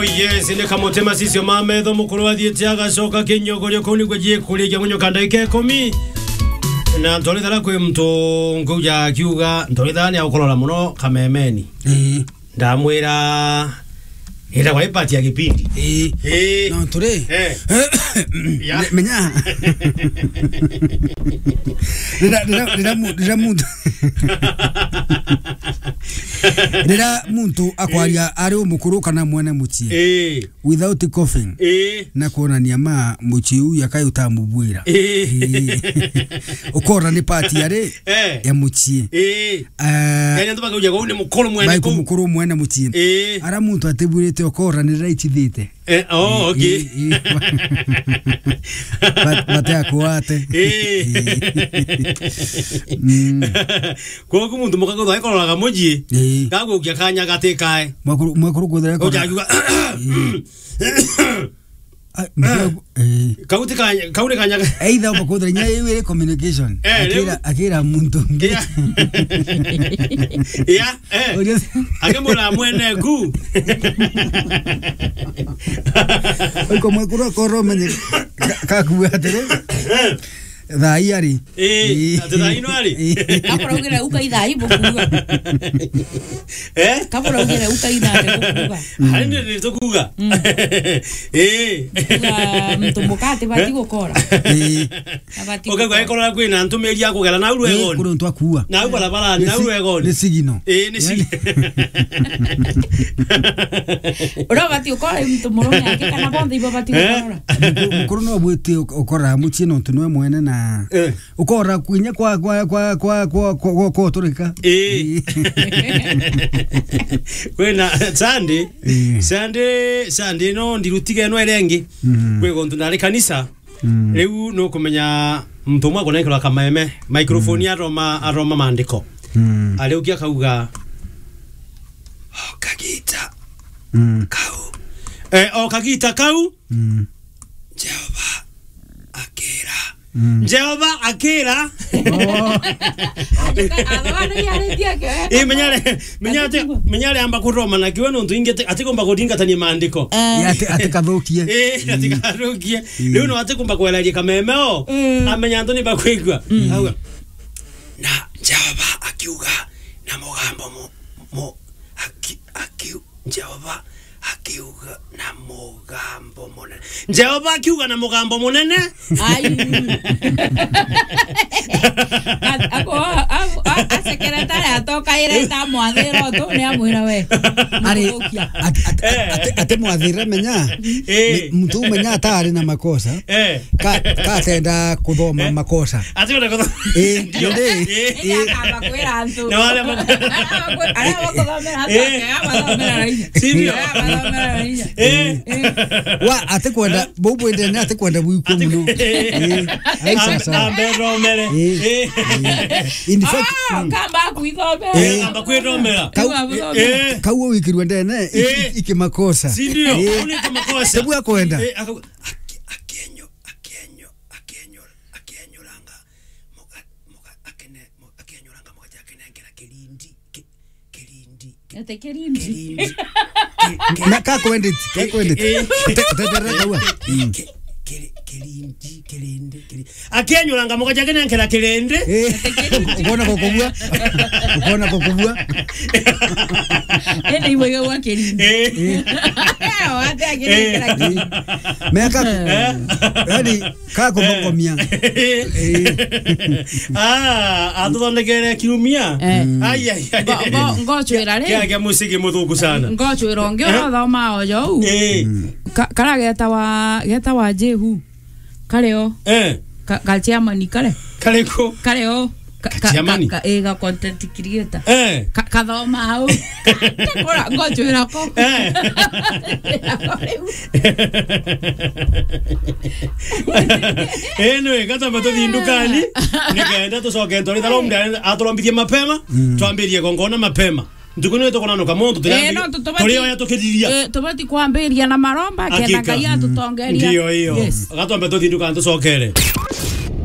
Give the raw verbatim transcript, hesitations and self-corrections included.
Yes, ile kamotema sisi mama tho mukuru wa thiete agacoka kinyogorio kuni gweje kurigia munyo kanda ike kumi na ntolithara kwi mtu nguja kiuga ntolithara ni akorora muno kamemeni eh ndamwira ira kwa ipati ya kipindi eh eh no tore eh menya dira dira dira dira muntu dira muntu akwaria ari umukuru kana mwene muchie eh without coughing eh na kuonania ma muchiu yakayuta mubwira eh ukora ni party yare ya muchie eh yani ndo bakuja ko ni mukuru mwene ko mukuru mwene muchie eh ara muntu ateburite okora ni right thite eh oh okay batea kuate eh ko ko muntu mukago dai kororaga muji gago ukia kanya gatekae mwakuru mwakuru kuthera ko ujaguga kauti kanya kaure kanya either bakuthera nya iwe communication akira akira muntu ya eh agemura mwene ku ko mwakuru korro menye kakuatere Thai ari eh thai no ari kapora ugira uka ithai bukuga eh kapora ugira uka ithai bukuga hari ni tukuga eh mtu mukate bati gukora eh oke gwa ikora kwina ntumeria kugera na urwegoni kuro ntwa kuwa na ubara bara na urwegoni ni sigino eh ni sigino ora bati ukora mtu murume yake kana bonde ibo bati gukora mukuru no bwite ukora muchino tunwe mwene na ukora kwinya kwa kwa kwa kwa kwa kwa kwa turika eh wena sande sande sande no ndirutige no erengi kwego ndunare kanisa riu no kumenya mtu mwa kona ikora kameme microphone ya Roma aroma mandiko ale ukia kauga oh kagita kau eh oh kagita kau Jehova akira Jehova akira eh menyale menyale menyale amba kuroma na kiwe no ntuingete atikomba kodinga tani maandiko ati atikathokie eh atikathokie leo no atikomba kwelaje kamemeo amenya ntoni bakwigwa na Jehova akiuga na mugambo mo mo aki aki Jehova akiuga na mugambo munene Jehova akiuga na mugambo munene ai ako a secretary atoka ire ta mwathiro tu ni amwira we ari ate mwathira menya mtu menya tari na makosa ka ka tenda kuthoma makosa ati ona kuthoma eh yode eh aba kwira antu no wale ara bakuthomera atoka sivyo eh wa ate kwenda bobo ende ate kwenda buiko muno eh ai sasa ambero mere eh in fact kamba kuithomera eh kamba kuithomera eh kawo wikirwa ndene iki makosa sivyo uni kama makosa sabu akwenda akenyo akenyo akenyo akenyo langa moka moka akene akenyo langa moka akene ngera kelindi kelindi ate kelindi na ka kwendit ka kwendit tatara kawa kelindi kelindi akenyo langa moka akene ngera kelende ukona kokobua ukona kokobua ene iwe wa kelindi eh ate akene ngera kelindi meka yani ka kokogomia ah atondekere kiumia ai ai ngo ngo chwira re kia kia musiki muthuku sana ngo chwira onge thoma ojo eh kara geta wa geta wa Jehu kareo eh kalchiamani kare kareko kareo Katiamani eh ga content creator eh kathoma hau kora ngo chwira ko eh eh no gata mato ndukani nikaenda tusoke tori talombe atolombithie mapema twambirie gongona mapema Ndukuni to kono kamonto tuli tuli oya tokediria eh tobati kwambiria na maromba kena kaya tutongeria ndio hiyo gato ambato tinduka ntosokere